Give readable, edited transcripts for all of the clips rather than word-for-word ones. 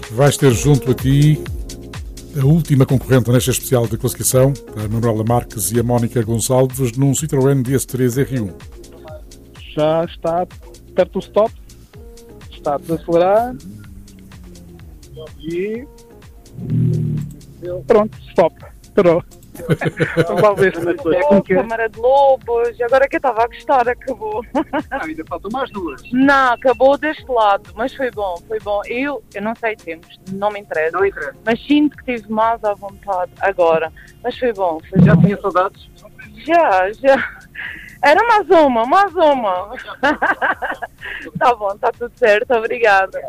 Vais ter junto a ti a última concorrente nesta especial de classificação, a Manuela Marques e a Mónica Gonçalves, num Citroën DS3 R1. Já está perto do stop, está a desacelerar e pronto, stop, parou. Acabou, Câmara de Lobos, agora que eu estava a gostar, acabou. Ainda faltam mais duas. Não, acabou deste lado, mas foi bom. Eu não sei tempos, não me interessa. Não interessa. Mas sinto que tive mais à vontade agora, mas foi bom. Já tinha saudades? Já. Era mais uma. Tá bom, está tudo certo, obrigada.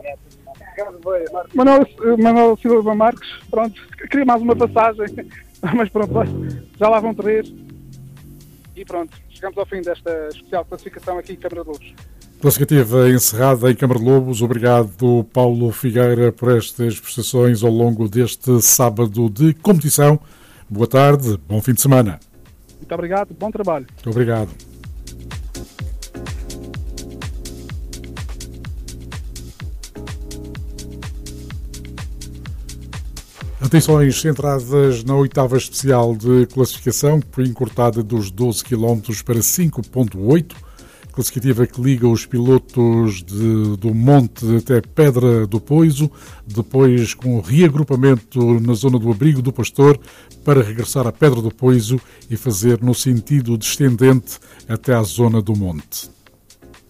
Manuel Silva Marques, pronto, queria mais uma passagem, mas pronto, já lá vão 3 e pronto, chegamos ao fim desta especial classificação aqui em Câmara de Lobos. Classificativa encerrada em Câmara de Lobos. Obrigado, Paulo Figueira, por estas prestações ao longo deste sábado de competição. Boa tarde, bom fim de semana. Muito obrigado, bom trabalho. Muito obrigado. Atenções centradas na oitava especial de classificação, que foi encurtada dos 12 km para 5.8, classificativa que liga os pilotos do Monte até Pedra do Poiso, depois com reagrupamento na zona do Abrigo do Pastor, para regressar à Pedra do Poiso e fazer no sentido descendente até à zona do Monte.